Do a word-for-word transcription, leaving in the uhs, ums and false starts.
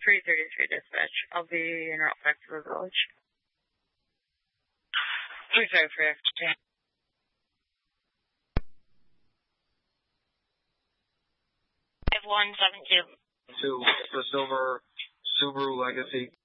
three thirty-three dispatch. I'll be en route back to the village. three five three after ten. five one seven two. Two, the silver Subaru Legacy.